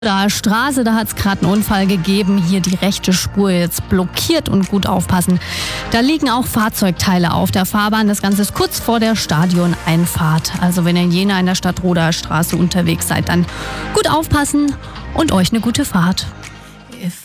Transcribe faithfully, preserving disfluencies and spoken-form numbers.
Da Straße, da hat es gerade einen Unfall gegeben. Hier die rechte Spur jetzt blockiert und gut aufpassen. Da liegen auch Fahrzeugteile auf der Fahrbahn. Das Ganze ist kurz vor der Stadioneinfahrt. Also wenn ihr in Jena in der Stadtroder Straße unterwegs seid, dann gut aufpassen und euch eine gute Fahrt.